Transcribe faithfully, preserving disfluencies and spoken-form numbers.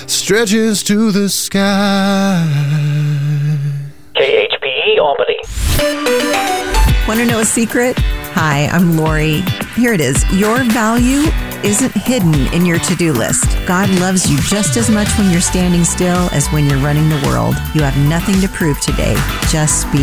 stretches to the sky. K H P E Albany. Want to know a secret? Hi, I'm Lori. Here it is. Your value isn't hidden in your to-do list. God loves you just as much when you're standing still as when you're running the world. You have nothing to prove today. Just be